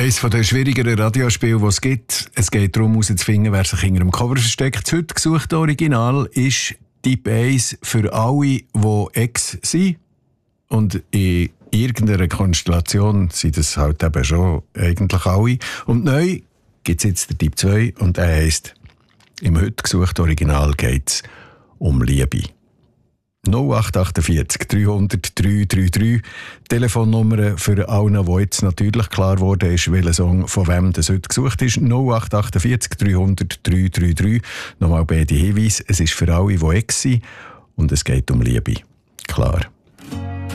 Eines der schwierigeren Radiospiele, die es gibt. Es geht darum, herauszufinden, wer sich hinter dem Cover versteckt. Das heute gesuchte Original ist Typ 1 für alle, die Ex sind. Und in irgendeiner Konstellation sind das halt eben schon eigentlich alle. Und neu gibt es jetzt den Typ 2 und der heisst, im heute gesuchten Original geht es um Liebe. 0848 300 333 Telefonnummer für alle, wo jetzt natürlich klar geworden ist, welcher Song von wem das heute gesucht ist. 0848 300 333. Nochmal beide Hinweise. Es ist für alle, die Ex sind und es geht um Liebe. Klar.